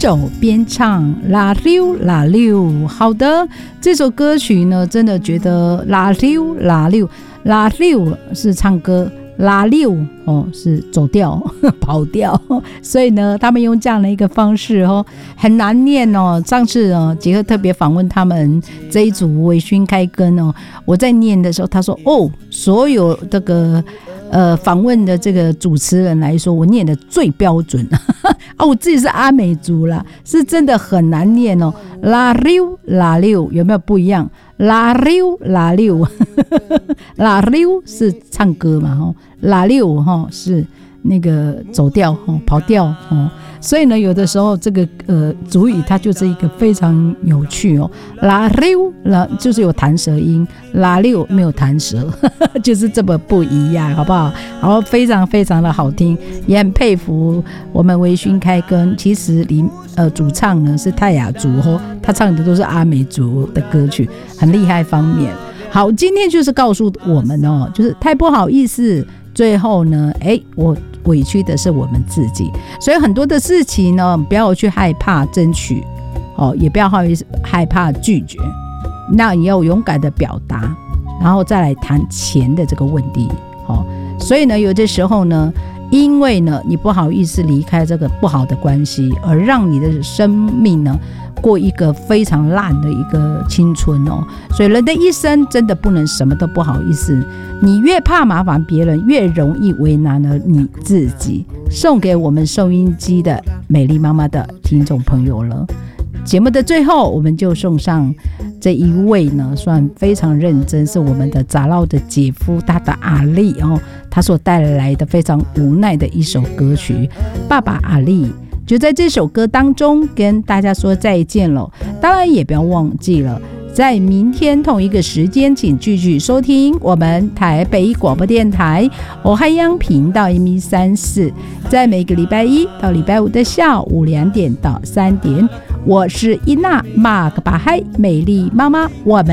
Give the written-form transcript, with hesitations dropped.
走边唱拉溜拉溜。好的，这首歌曲呢，真的觉得拉溜拉溜，拉溜是唱歌，拉溜是走调跑调，所以呢他们用这样的一个方式很难念上次杰克特别访问他们这一组微醺开根我在念的时候他说所有这个访问的这个主持人来说，我念的最标准我自己是阿美族啦，是真的很难念拉溜拉溜，有没有不一样？拉溜拉溜拉溜是唱歌嘛拉溜是那个走调跑调所以呢有的时候这个族语它就是一个非常有趣拉溜就是有弹舌音，拉溜没有弹舌就是这么不一样，好不好？然后非常非常的好听，也很佩服我们微醺开根，其实主唱呢是泰雅族他唱的都是阿美族的歌曲，很厉害方面。好，今天就是告诉我们就是太不好意思，最后呢我委屈的是我们自己，所以很多的事情呢不要去害怕争取也不要害怕拒绝，那你要勇敢的表达，然后再来谈钱的这个问题所以呢有的时候呢因为呢你不好意思离开这个不好的关系，而让你的生命呢过一个非常烂的一个青春所以人的一生真的不能什么都不好意思，你越怕麻烦别人，越容易为难了你自己。送给我们收音机的美丽妈妈的听众朋友了。节目的最后我们就送上这一位呢算非常认真，是我们的杂唠的姐夫，他的阿力他所带来的非常无奈的一首歌曲爸爸阿力，就在这首歌当中跟大家说再见了。当然也不要忘记了，在明天同一个时间请继续收听我们台北广播电台欧海洋频道 M34， 在每个礼拜一到礼拜五的下午2点到3点，我是伊娜马克巴海美丽妈妈，我们